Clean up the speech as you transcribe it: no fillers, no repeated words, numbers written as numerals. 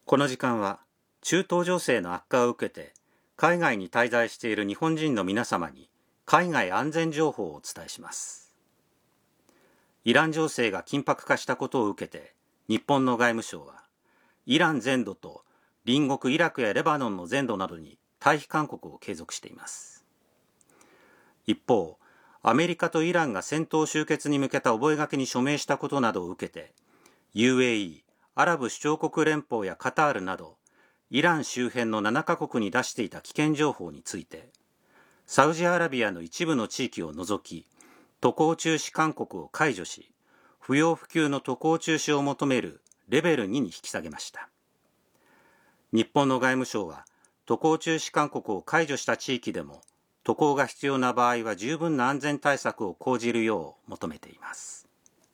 この時間は中東情勢の悪化を受けて海外に滞在している日本人の皆様に海外安全情報をお伝えします。イラン情勢が緊迫化したことを受けて日本の外務省はイラン全土と隣国イラクやレバノンの全土などに退避勧告を継続しています。一方、アメリカとイランが戦闘終結に向けた覚書に署名したことなどを受けて UAE アラブ首長国連邦やカタールなどイラン周辺の7カ国に出していた危険情報についてサウジアラビアの一部の地域を除き渡航中止勧告を解除し不要不急の渡航中止を求めるレベル2に引き下げました。日本の外務省は渡航中止勧告を解除した地域でも渡航が必要な場合は十分な安全対策を講じるよう求めています。